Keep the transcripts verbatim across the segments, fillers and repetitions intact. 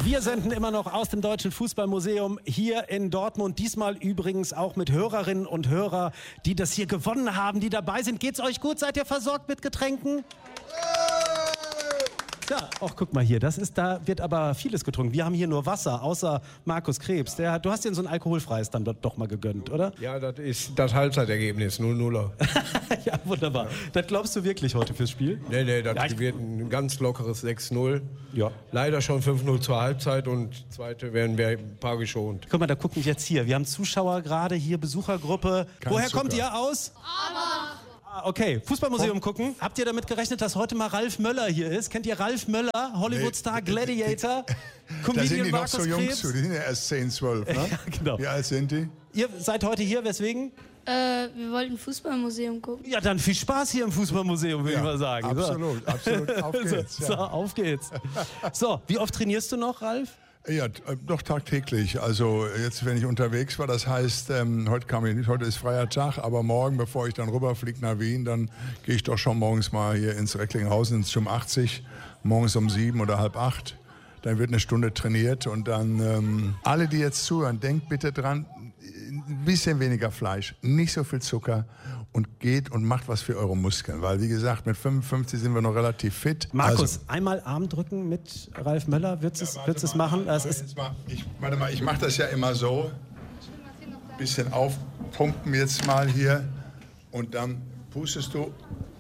Wir senden immer noch aus dem Deutschen Fußballmuseum hier in Dortmund. Diesmal übrigens auch mit Hörerinnen und Hörern, die das hier gewonnen haben, die dabei sind. Geht's euch gut? Seid ihr versorgt mit Getränken? Ja, auch guck mal hier, das ist, da wird aber vieles getrunken. Wir haben hier nur Wasser, außer Markus Krebs. Der, du hast dir so ein alkoholfreies dann doch mal gegönnt, oder? Ja, das ist das Halbzeitergebnis, null null. Ja, wunderbar. Ja. Das glaubst du wirklich heute fürs Spiel? Nee, nee, das ja, wird ein ganz lockeres sechs null. Ja. Leider schon fünf null zur Halbzeit und zweite werden wir ein paar geschont. Guck mal, da gucken jetzt hier. Wir haben Zuschauer gerade hier, Besuchergruppe. Kein Woher Zucker. Kommt ihr aus? Aber. Okay, Fußballmuseum gucken. Habt ihr damit gerechnet, dass heute mal Ralf Möller hier ist? Kennt ihr Ralf Möller, Hollywood-Star, Gladiator, Comedian da sind die noch Markus so jung Krebs? zu, die sind ja erst zehn, zwölf, ne? Ja, genau. Wie alt sind die? Ihr seid heute hier, weswegen? Äh, wir wollten Fußballmuseum gucken. Ja, dann viel Spaß hier im Fußballmuseum, würde Ja, ich mal sagen. absolut, so. absolut. Auf geht's. So, Ja. auf geht's. So, wie oft trainierst du noch, Ralf? Ja, doch tagtäglich. Also jetzt, wenn ich unterwegs war, das heißt, ähm, heute kam ich nicht, heute ist freier Tag, aber morgen, bevor ich dann rüberfliege nach Wien, dann gehe ich doch schon morgens mal hier ins Recklinghausen ins Gym achtzig, morgens um sieben oder halb acht. Dann wird eine Stunde trainiert und dann ähm, alle, die jetzt zuhören, denkt bitte dran, ein bisschen weniger Fleisch, nicht so viel Zucker und geht und macht was für eure Muskeln. Weil, wie gesagt, mit fünfundfünfzig sind wir noch relativ fit. Markus, also, einmal Arm drücken mit Ralf Möller, würdest du ja, es es machen? Das ist mal, ich, warte mal, ich mache das ja immer so. Bisschen aufpumpen jetzt mal hier und dann pustest du.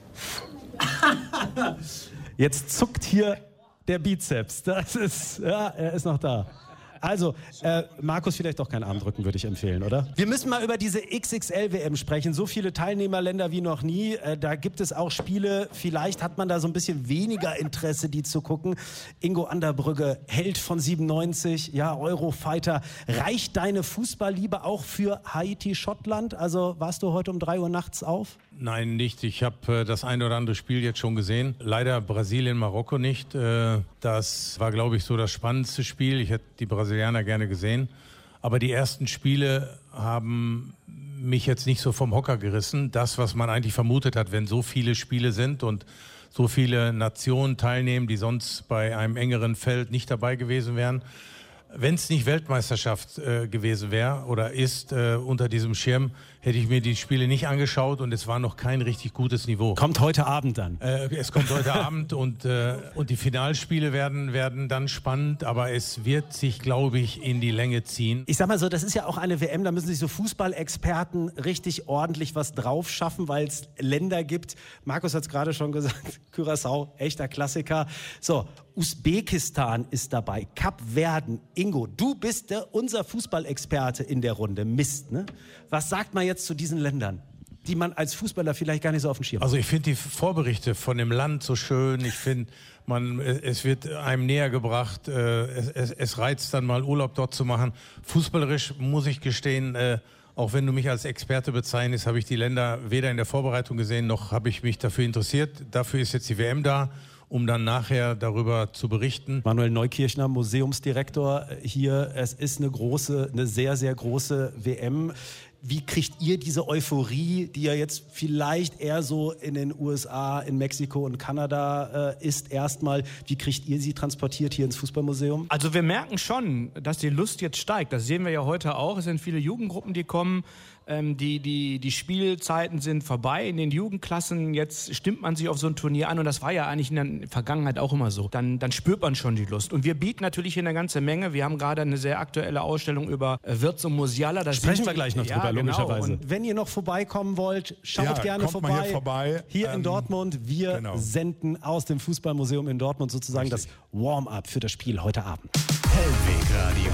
Jetzt zuckt hier der Bizeps. Das ist, ja, er ist noch da. Also, äh, Markus, vielleicht doch keinen Arm drücken, würde ich empfehlen, oder? Wir müssen mal über diese X X L W M sprechen. So viele Teilnehmerländer wie noch nie. Äh, da gibt es auch Spiele, vielleicht hat man da so ein bisschen weniger Interesse, die zu gucken. Ingo Anderbrügge, Held von siebenundneunzig, ja, Eurofighter. Reicht deine Fußballliebe auch für Haiti-Schottland? Also, warst du heute um drei Uhr nachts auf? Nein, nicht. Ich habe äh, das ein oder andere Spiel jetzt schon gesehen. Leider Brasilien, Marokko nicht. Äh, das war, glaube ich, so das spannendste Spiel. Ich hätte die Brasilianer gerne gesehen. Aber die ersten Spiele haben mich jetzt nicht so vom Hocker gerissen. Das, was man eigentlich vermutet hat, wenn so viele Spiele sind und so viele Nationen teilnehmen, die sonst bei einem engeren Feld nicht dabei gewesen wären. Wenn es nicht Weltmeisterschaft äh, gewesen wäre oder ist äh, unter diesem Schirm, hätte ich mir die Spiele nicht angeschaut und es war noch kein richtig gutes Niveau. Kommt heute Abend dann. Äh, es kommt heute Abend und, äh, und die Finalspiele werden, werden dann spannend, aber es wird sich, glaube ich, in die Länge ziehen. Ich sag mal so, das ist ja auch eine W M, da müssen sich so Fußballexperten richtig ordentlich was drauf schaffen, weil es Länder gibt. Markus hat es gerade schon gesagt, Curaçao, echter Klassiker. So, Usbekistan ist dabei, Kap Verden. Ingo, du bist der, unser Fußballexperte in der Runde. Mist, ne? Was sagt man jetzt zu diesen Ländern, die man als Fußballer vielleicht gar nicht so auf dem Schirm hat? Also ich finde die Vorberichte von dem Land so schön. Ich finde, man, es wird einem näher gebracht. Äh, es, es, es reizt dann mal Urlaub dort zu machen. Fußballerisch muss ich gestehen, äh, auch wenn du mich als Experte bezeichnest, habe ich die Länder weder in der Vorbereitung gesehen, noch habe ich mich dafür interessiert. Dafür ist jetzt die W M da, um dann nachher darüber zu berichten. Manuel Neukirchner, Museumsdirektor hier. Es ist eine große, eine sehr, sehr große W M. Wie kriegt ihr diese Euphorie, die ja jetzt vielleicht eher so in den U S A, in Mexiko und Kanada äh, ist, erstmal, wie kriegt ihr sie transportiert hier ins Fußballmuseum? Also wir merken schon, dass die Lust jetzt steigt. Das sehen wir ja heute auch. Es sind viele Jugendgruppen, die kommen. Ähm, die, die, die Spielzeiten sind vorbei in den Jugendklassen. Jetzt stimmt man sich auf so ein Turnier an und das war ja eigentlich in der Vergangenheit auch immer so. Dann, dann spürt man schon die Lust. Und wir bieten natürlich hier eine ganze Menge. Wir haben gerade eine sehr aktuelle Ausstellung über Wirtz und Musiala. Da Sprechen sind wir gleich noch ja, drüber, genau. logischerweise. Und wenn ihr noch vorbeikommen wollt, schaut Ja, gerne kommt vorbei. mal hier vorbei. Hier Ähm, in Dortmund. Wir genau. senden aus dem Fußballmuseum in Dortmund sozusagen Richtig. das Warm-up für das Spiel heute Abend. Hellwegradio.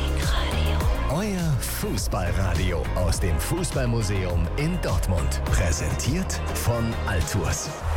Euer Fußballradio aus dem Fußballmuseum in Dortmund. Präsentiert von Altours.